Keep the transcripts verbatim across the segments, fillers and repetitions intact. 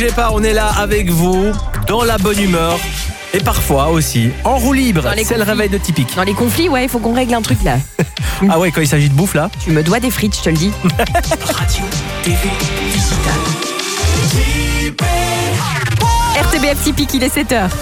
bougez pas, on est là avec vous, dans la bonne humeur. Et parfois aussi, en roue libre, c'est conflits. le réveil de Typique. Dans les conflits, ouais, il faut qu'on règle un truc là. Ah ouais, quand il s'agit de bouffe là. Tu me dois des frites, je te le dis. Radio, T V, digital. R T B F Typique, il est sept heures.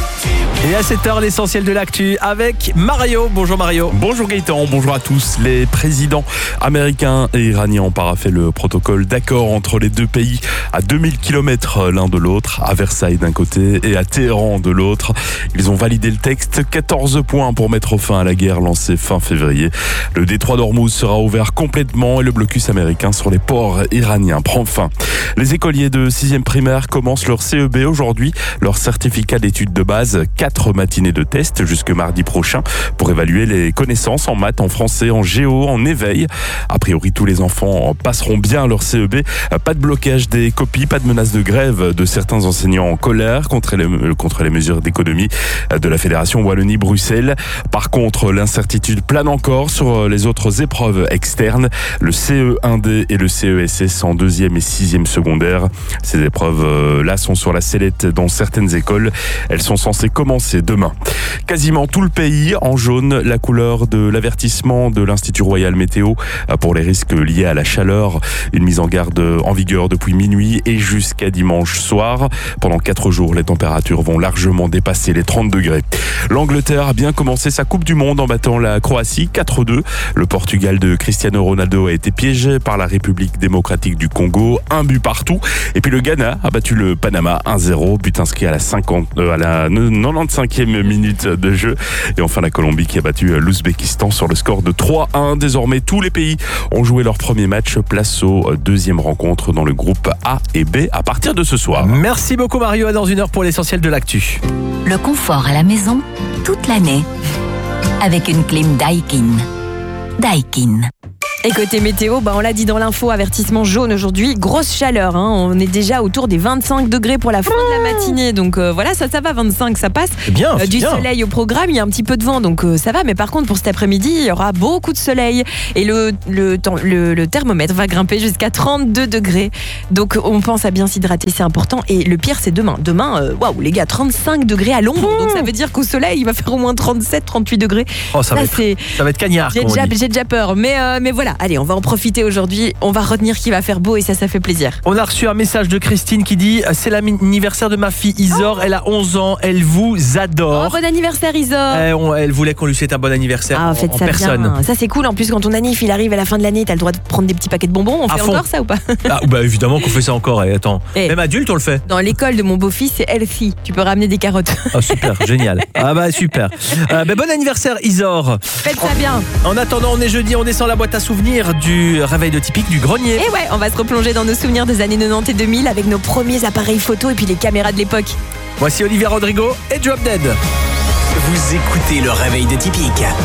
Et à cette heure, l'essentiel de l'actu avec Mario. Bonjour Mario. Bonjour Gaëtan, bonjour à tous. Les présidents américains et iraniens ont paraphé le protocole d'accord entre les deux pays à deux mille kilomètres l'un de l'autre, à Versailles d'un côté et à Téhéran de l'autre. Ils ont validé le texte, quatorze points pour mettre fin à la guerre lancée fin février. Le détroit d'Ormuz sera ouvert complètement et le blocus américain sur les ports iraniens prend fin. Les écoliers de sixième primaire commencent leur C E B aujourd'hui, leur certificat d'études de base. Quatre matinées de tests jusque mardi prochain pour évaluer les connaissances en maths, en français, en géo, en éveil. A priori, tous les enfants passeront bien leur C E B. Pas de blocage des copies, pas de menace de grève de certains enseignants en colère contre les, contre les mesures d'économie de la Fédération Wallonie-Bruxelles. Par contre, l'incertitude plane encore sur les autres épreuves externes, le C E un D et le C E S S en deuxième et sixième secondaire. Ces épreuves-là sont sur la sellette dans certaines écoles. Elles sont censées commencer demain. Quasiment tout le pays en jaune, la couleur de l'avertissement de l'Institut Royal Météo pour les risques liés à la chaleur. Une mise en garde en vigueur depuis minuit et jusqu'à dimanche soir. Pendant quatre jours, les températures vont largement dépasser les trente degrés. L'Angleterre a bien commencé sa Coupe du Monde en battant la Croatie quatre deux. Le Portugal de Cristiano Ronaldo a été piégé par la République démocratique du Congo, un but partout. Et puis le Ghana a battu le Panama un zéro, but inscrit à la cinquante, euh, à la quatre-vingt-quinzième minute de jeu. Et enfin la Colombie qui a battu l'Ouzbékistan sur le score de trois un. Désormais, tous les pays ont joué leur premier match. Place aux deuxième rencontre dans le groupe A et B à partir de ce soir. Merci beaucoup Mario, à dans une heure pour l'essentiel de l'actu. Le confort à la maison, toute l'année. Avec une clim Daikin. Daikin. Et côté météo, bah on l'a dit dans l'info, avertissement jaune aujourd'hui, grosse chaleur, hein. On est déjà autour des vingt-cinq degrés pour la fin de la matinée, donc euh, voilà, ça ça va, vingt-cinq ça passe. C'est bien, Euh, c'est du bien. soleil au programme, il y a un petit peu de vent, donc euh, ça va, mais par contre pour cet après-midi, il y aura beaucoup de soleil et le, le, temps- le, le thermomètre va grimper jusqu'à trente-deux degrés, donc on pense à bien s'hydrater, c'est important. Et le pire c'est demain, demain, euh, waouh les gars, trente-cinq degrés à l'ombre, donc ça veut dire qu'au soleil il va faire au moins trente-sept, trente-huit degrés. Oh, ça, va Ça, être, c'est... ça va être cagnard. J'ai comme on déjà, dit. j'ai déjà peur, mais, euh, mais voilà, allez, on va en profiter aujourd'hui. On va retenir qu'il va faire beau et ça, ça fait plaisir. On a reçu un message de Christine qui dit « C'est l'anniversaire de ma fille Isor, elle a onze ans, elle vous Oh, adore. bon anniversaire, Isor. Eh, on- elle voulait qu'on lui souhaite un bon anniversaire Ah, en, faites en ça personne. bien. Ça, c'est cool. En plus, quand ton anniv, il arrive à la fin de l'année, t'as le droit de prendre des petits paquets de bonbons. On À fait fond. encore ça ou pas? Ah, bah évidemment qu'on fait ça encore. Eh, attends, Eh. même adulte on le fait. Dans l'école de mon beau-fils, c'est healthy. Tu peux ramener des carottes. Ah super, génial. Ah bah super. Euh, bah, bon anniversaire Isor. Faites ça bien. En attendant, on est jeudi, on descend la boîte à souvenirs du réveil de Typique du grenier. Et ouais, on va se replonger dans nos souvenirs des années quatre-vingt-dix et deux mille avec nos premiers appareils photo et puis les caméras de l'époque. Voici Olivia Rodrigo et Drop Dead. Vous écoutez le réveil de Typique.